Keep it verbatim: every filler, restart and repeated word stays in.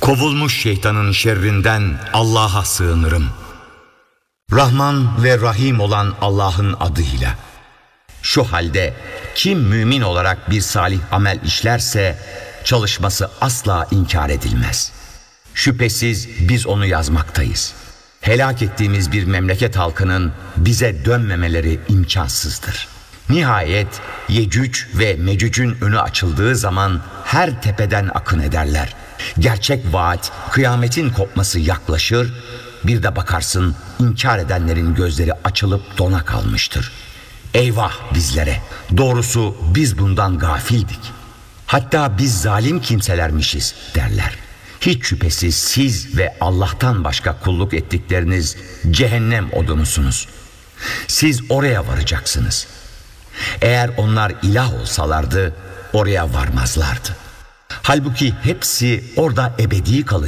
Kovulmuş şeytanın şerrinden Allah'a sığınırım. Rahman ve Rahim olan Allah'ın adıyla. Şu halde kim mümin olarak bir salih amel işlerse çalışması asla inkar edilmez. Şüphesiz biz onu yazmaktayız. Helak ettiğimiz bir memleket halkının bize dönmemeleri imkansızdır. Nihayet Yecüc ve Mecüc'ün önü açıldığı zaman her tepeden akın ederler. Gerçek vaat, kıyametin kopması yaklaşır, bir de bakarsın inkar edenlerin gözleri açılıp dona kalmıştır. Eyvah bizlere! Doğrusu biz bundan gafildik. Hatta biz zalim kimselermişiz derler. Hiç şüphesiz siz ve Allah'tan başka kulluk ettikleriniz cehennem odunusunuz. Siz oraya varacaksınız. Eğer onlar ilah olsalardı oraya varmazlardı. Halbuki hepsi orada ebedi kalacak.